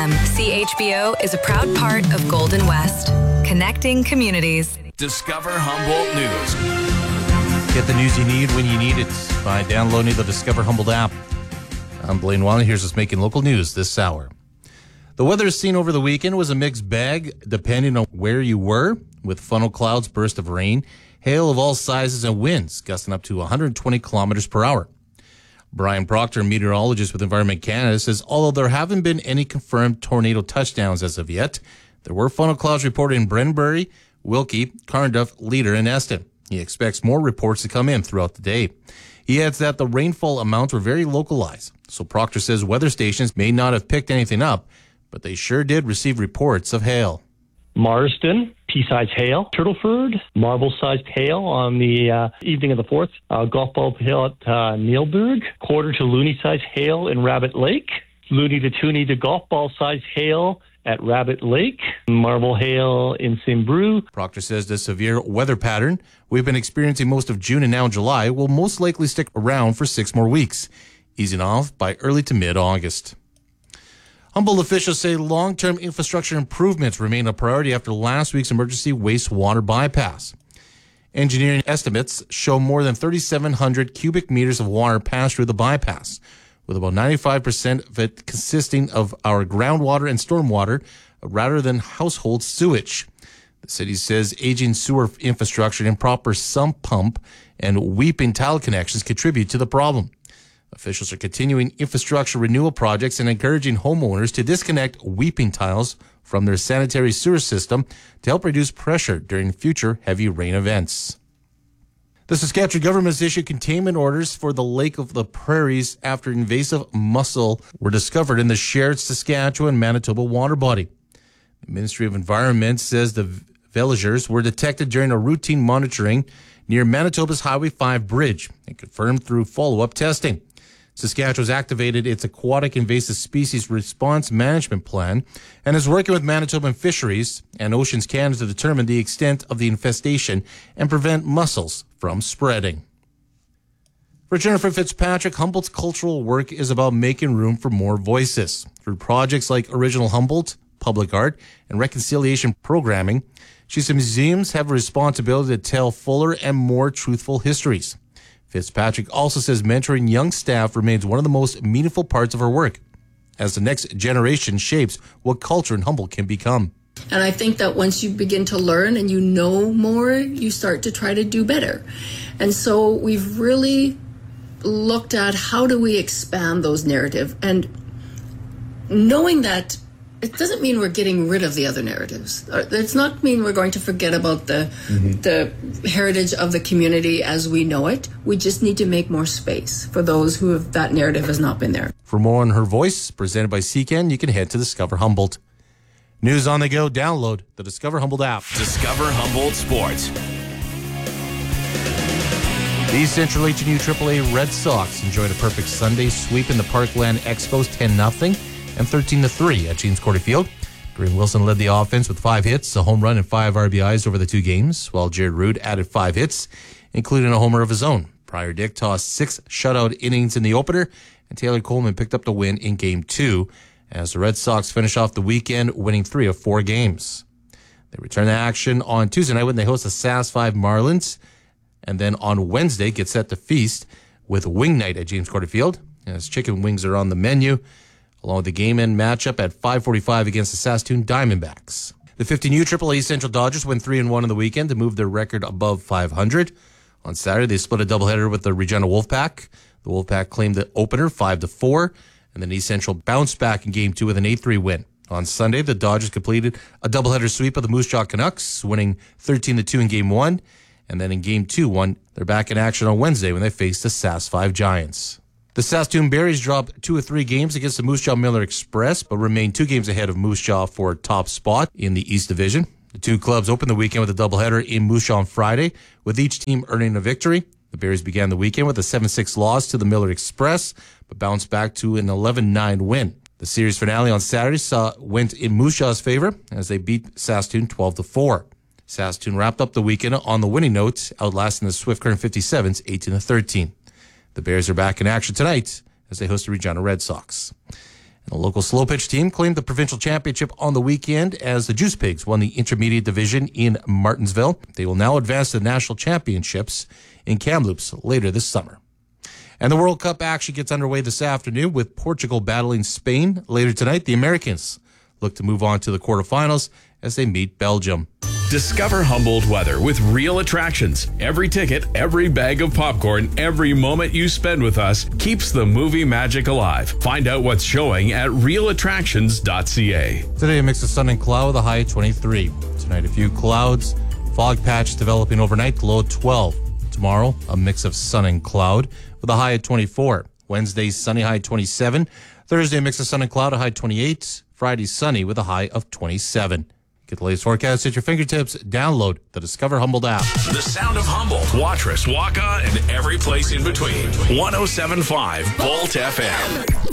FM, CHBO is a proud part of Golden West, connecting communities. Discover Humboldt News. Get the news you need when you need it by downloading the Discover Humboldt app. I'm Blaine Wiley. Here's what's making local news this hour. The weather seen over the weekend was a mixed bag depending on where you were, with funnel clouds, bursts of rain, hail of all sizes, and winds gusting up to 120 kilometers per hour. Brian Proctor, meteorologist with Environment Canada, says although there haven't been any confirmed tornado touchdowns as of yet, there were funnel clouds reported in Brandbury, Wilkie, Carnduff, Leader, and Eston. He expects more reports to come in throughout the day. He adds that the rainfall amounts were very localized, so Proctor says weather stations may not have picked anything up, but they sure did receive reports of hail. Marsden, pea-sized hail. Turtleford, marble-sized hail on the evening of the 4th. Golf ball hail at Neilburg. Quarter to loonie-sized hail in Rabbit Lake. Looney to toonie to golf ball-sized hail at Rabbit Lake. Marble hail in Simbrew. Proctor says the severe weather pattern we've been experiencing most of June and now July will most likely stick around for 6 more weeks, easing off by early to mid-August. Humboldt officials say long-term infrastructure improvements remain a priority after last week's emergency wastewater bypass. Engineering estimates show more than 3,700 cubic meters of water passed through the bypass, with about 95% of it consisting of our groundwater and stormwater rather than household sewage. The city says aging sewer infrastructure, improper sump pump, and weeping tile connections contribute to the problem. Officials are continuing infrastructure renewal projects and encouraging homeowners to disconnect weeping tiles from their sanitary sewer system to help reduce pressure during future heavy rain events. The Saskatchewan government has issued containment orders for the Lake of the Prairies after invasive mussel were discovered in the shared Saskatchewan-Manitoba water body. The Ministry of Environment says the villagers were detected during a routine monitoring near Manitoba's Highway 5 bridge and confirmed through follow-up testing. Saskatchewan's activated its Aquatic Invasive Species Response Management Plan and is working with Manitoban Fisheries and Oceans Canada to determine the extent of the infestation and prevent mussels from spreading. For Jennifer Fitzpatrick, Humboldt's cultural work is about making room for more voices. Through projects like Original Humboldt, Public Art, and Reconciliation Programming, she says museums have a responsibility to tell fuller and more truthful histories. Fitzpatrick also says mentoring young staff remains one of the most meaningful parts of her work, as the next generation shapes what culture in Humboldt can become. And I think that once you begin to learn and you know more, you start to try to do better. And so we've really looked at how do we expand those narratives, and knowing that it doesn't mean we're getting rid of the other narratives. It's not mean we're going to forget about the heritage of the community as we know it. We just need to make more space for those who have that narrative has not been there. For more on her voice, presented by CCAN, you can head to Discover Humboldt. News on the go, download the Discover Humboldt app. Discover Humboldt Sports. The Central HNU AAA Red Sox enjoyed a perfect Sunday sweep in the Parkland Expos 10-0. And 13-3 at James Cordy Field. Graham Wilson led the offense with 5 hits, a home run, and 5 RBIs over the 2 games, while Jared Rood added 5 hits, including a homer of his own. Pryor Dick tossed 6 shutout innings in the opener, and Taylor Coleman picked up the win in Game 2, as the Red Sox finish off the weekend winning 3 of 4 games. They return to action on Tuesday night when they host the SAS 5 Marlins, and then on Wednesday get set to feast with Wing Night at James Cordy Field, as chicken wings are on the menu, along with the game-end matchup at 5:45 against the Saskatoon Diamondbacks. The 15U AAA Central Dodgers went 3-1 on the weekend to move their record above 500. On Saturday, they split a doubleheader with the Regina Wolfpack. The Wolfpack claimed the opener 5-4, and then East Central bounced back in Game 2 with an 8-3 win. On Sunday, the Dodgers completed a doubleheader sweep of the Moose Jaw Canucks, winning 13-2 in Game 1, and then in Game 2, they're back in action on Wednesday when they face the SAS 5 Giants. The Saskatoon Berries dropped 2 of 3 games against the Moose Jaw Miller Express, but remain 2 games ahead of Moose Jaw for a top spot in the East Division. The 2 clubs opened the weekend with a doubleheader in Moose Jaw on Friday, with each team earning a victory. The Berries began the weekend with a 7-6 loss to the Miller Express, but bounced back to an 11-9 win. The series finale on Saturday went in Moose Jaw's favor as they beat Saskatoon 12-4. Saskatoon wrapped up the weekend on the winning note, outlasting the Swift Current 57s 18-13. The Bears are back in action tonight as they host the Regina Red Sox. The local slow pitch team claimed the provincial championship on the weekend as the Juice Pigs won the intermediate division in Martinsville. They will now advance to the national championships in Kamloops later this summer. And the World Cup action gets underway this afternoon with Portugal battling Spain. Later tonight, the Americans look to move on to the quarterfinals as they meet Belgium. Discover Humboldt weather with Real Attractions. Every ticket, every bag of popcorn, every moment you spend with us keeps the movie magic alive. Find out what's showing at realittractions.ca. Today, a mix of sun and cloud with a high of 23. Tonight, a few clouds. Fog patch developing overnight, low of 12. Tomorrow, a mix of sun and cloud with a high of 24. Wednesday, sunny, high 27. Thursday, a mix of sun and cloud, a high 28. Friday, sunny with a high of 27. Get the latest forecast at your fingertips. Download the Discover Humboldt app. The sound of Humboldt, Watrous, Waka, and every place in between. 107.5 Bolt FM.